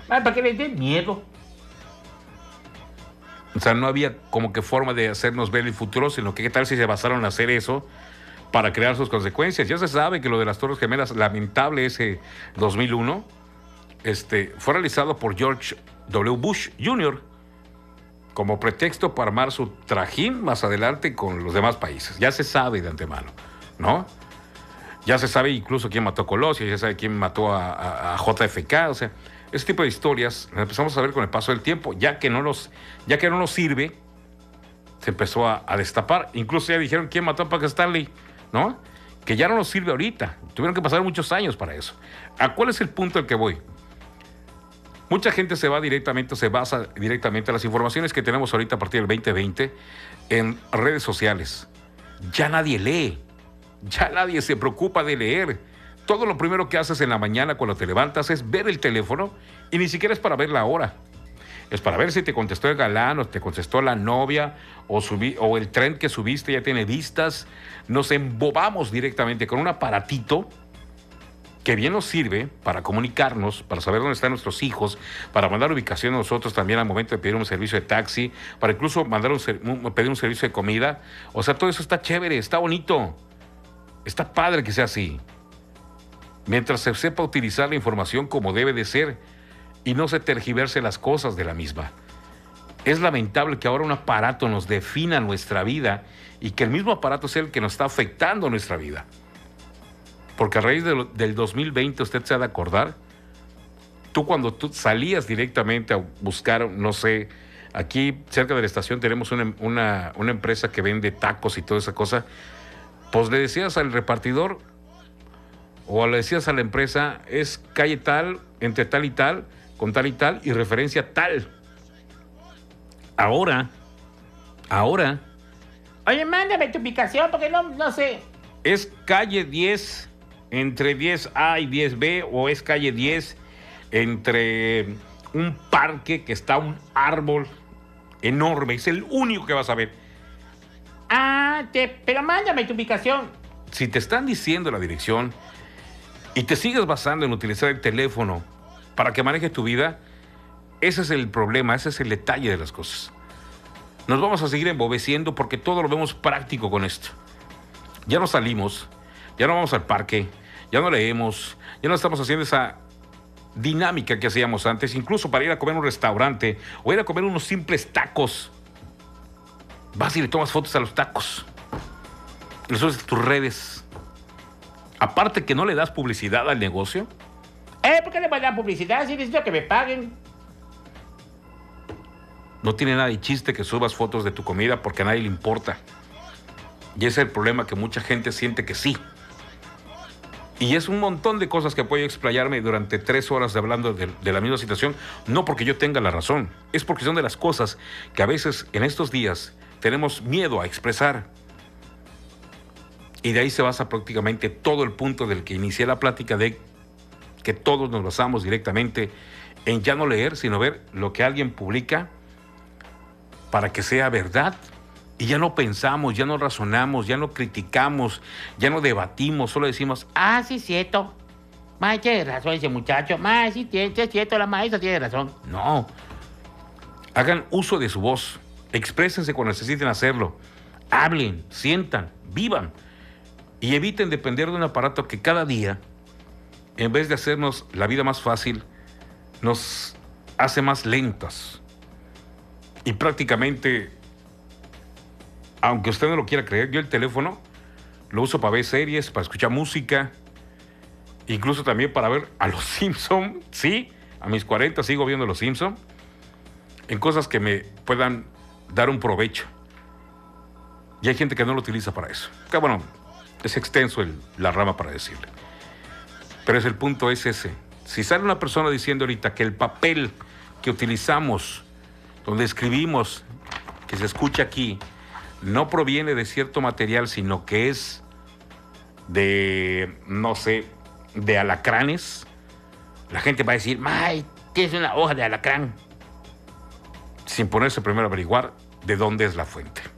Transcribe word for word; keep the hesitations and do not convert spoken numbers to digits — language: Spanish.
Ah, para que les dé miedo. O sea, no había como que forma de hacernos ver el futuro, sino que qué tal si se basaron en hacer eso para crear sus consecuencias. Ya se sabe que lo de las Torres Gemelas, lamentable ese dos mil uno, este, fue realizado por George W. Bush junior como pretexto para armar su trajín más adelante con los demás países. Ya se sabe de antemano, ¿no? Ya se sabe incluso quién mató a Colosio, ya se sabe quién mató a, a, a J F K, o sea, ese tipo de historias las empezamos a ver con el paso del tiempo, ya que no nos, ya que no nos sirve, se empezó a, a destapar. Incluso ya dijeron quién mató a Pac Stanley, ¿no? Que ya no nos sirve ahorita. Tuvieron que pasar muchos años para eso. ¿A cuál es el punto al que voy? Mucha gente se va directamente, se basa directamente a las informaciones que tenemos ahorita a partir del veinte veinte en redes sociales. Ya nadie lee. Ya nadie se preocupa de leer. Todo lo primero que haces en la mañana cuando te levantas es ver el teléfono y ni siquiera es para ver la hora. Es para ver si te contestó el galán o te contestó la novia o, subí, o el tren que subiste ya tiene vistas. Nos embobamos directamente con un aparatito que bien nos sirve para comunicarnos, para saber dónde están nuestros hijos, para mandar ubicación a nosotros también al momento de pedir un servicio de taxi, para incluso mandar un, un, pedir un servicio de comida. O sea, todo eso está chévere, está bonito. Está padre que sea así. Mientras se sepa utilizar la información como debe de ser y no se tergiverse las cosas de la misma. Es lamentable que ahora un aparato nos defina nuestra vida y que el mismo aparato sea el que nos está afectando nuestra vida. Porque a raíz de lo, del dos mil veinte usted se ha de acordar, tú cuando tú salías directamente a buscar, no sé, aquí cerca de la estación tenemos una, una, una empresa que vende tacos y toda esa cosa, pues le decías al repartidor o le decías a la empresa, es calle tal, entre tal y tal, con tal y tal, y referencia tal. Ahora, ahora... Oye, mándame tu ubicación porque no, no sé. Es calle diez, entre diez A y diez B, o es calle diez, entre un parque que está un árbol enorme. Es el único que vas a ver. Ah, te, pero mándame tu ubicación. Si te están diciendo la dirección y te sigues basando en utilizar el teléfono para que manejes tu vida, ese es el problema, ese es el detalle de las cosas. Nos vamos a seguir embobeciendo porque todo lo vemos práctico con esto. Ya no salimos, ya no vamos al parque, ya no leemos, ya no estamos haciendo esa dinámica que hacíamos antes, incluso para ir a comer a un restaurante o ir a comer unos simples tacos. Vas y le tomas fotos a los tacos, le subes a tus redes. Aparte que no le das publicidad al negocio. Eh, ¿por qué le voy a dar publicidad si necesito que me paguen? No tiene nada de chiste que subas fotos de tu comida porque a nadie le importa. Y ese es el problema, que mucha gente siente que sí. Y es un montón de cosas que puedo explayarme durante tres horas de hablando de, de la misma situación, no porque yo tenga la razón, es porque son de las cosas que a veces en estos días tenemos miedo a expresar. Y de ahí se basa prácticamente todo el punto del que inicié la plática, de que todos nos basamos directamente en ya no leer, sino ver lo que alguien publica para que sea verdad. Y ya no pensamos, ya no razonamos, ya no criticamos, ya no debatimos, solo decimos, ah, sí, cierto. May, tiene razón ese muchacho. May, sí, tiene, sí, es cierto, la maestra tiene razón. No. Hagan uso de su voz, exprésense cuando necesiten hacerlo, hablen, sientan, vivan. Y eviten depender de un aparato que cada día, en vez de hacernos la vida más fácil, nos hace más lentos. Y prácticamente, aunque usted no lo quiera creer, yo el teléfono lo uso para ver series, para escuchar música, incluso también para ver a los Simpson. Sí, a mis cuarenta sigo viendo los Simpson, en cosas que me puedan dar un provecho. Y hay gente que no lo utiliza para eso. Que bueno, es extenso el, la rama para decirle. Pero es el punto es ese. Si sale una persona diciendo ahorita que el papel que utilizamos, donde escribimos, que se escucha aquí, no proviene de cierto material, sino que es de, no sé, de alacranes, la gente va a decir, ¡ay, tienes una hoja de alacrán! Sin ponerse primero a averiguar de dónde es la fuente.